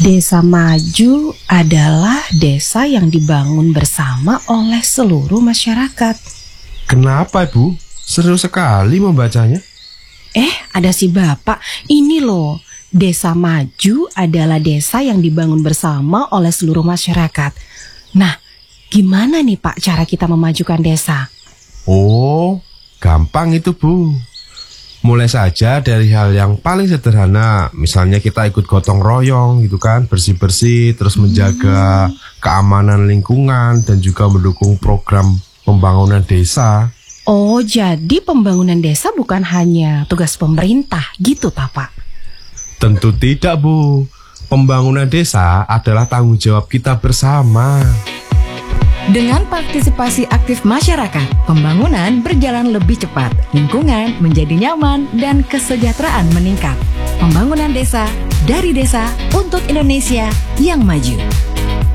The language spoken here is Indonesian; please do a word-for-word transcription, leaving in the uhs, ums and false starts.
Desa maju adalah desa yang dibangun bersama oleh seluruh masyarakat. Kenapa, Bu? Seru sekali membacanya. Eh, ada si Bapak. Ini loh, desa maju adalah desa yang dibangun bersama oleh seluruh masyarakat. Nah, gimana nih Pak cara kita memajukan desa? Oh, gampang itu, Bu. Mulai saja dari hal yang paling sederhana. Misalnya kita ikut gotong royong gitu kan, bersih-bersih, terus menjaga hmm. keamanan lingkungan dan juga mendukung program pembangunan desa. Oh, jadi pembangunan desa bukan hanya tugas pemerintah gitu, Pak? Tentu tidak, Bu. Pembangunan desa adalah tanggung jawab kita bersama. Dengan partisipasi aktif masyarakat, pembangunan berjalan lebih cepat, lingkungan menjadi nyaman, dan kesejahteraan meningkat. Pembangunan desa, dari desa, untuk Indonesia yang maju.